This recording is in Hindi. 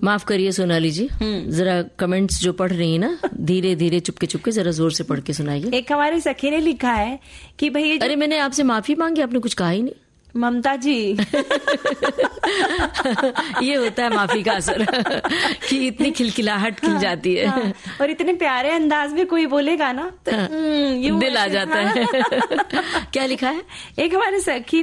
माफ करिए सोनाली जी, जरा कमेंट्स जो पढ़ रही है ना, धीरे धीरे चुपके चुपके जरा जोर से पढ़ के सुनाइए। एक हमारी सखी ने लिखा है कि भाई अरे मैंने आपसे माफी मांगी, आपने कुछ कहा ही नहीं। ममता जी ये होता है माफी का असर कि इतनी खिलखिलाहट खिल जाती है। हाँ, और इतने प्यारे अंदाज में कोई बोलेगा ना तो दिल आ जाता है। क्या लिखा है? एक हमारे सखी